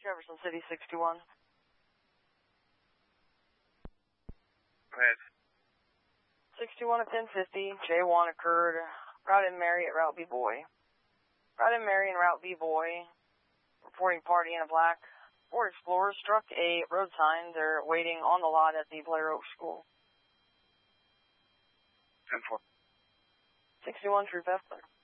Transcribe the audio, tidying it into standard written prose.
Jefferson City 61. Go ahead. 61 at 1050. J1 occurred. Route M Mary at Route B Boy. Route M Mary and Route B Boy. Reporting party in a black Ford Explorer struck a road sign. They're waiting on the lot at the Blair Oak School. 10-4. 61 Troop F.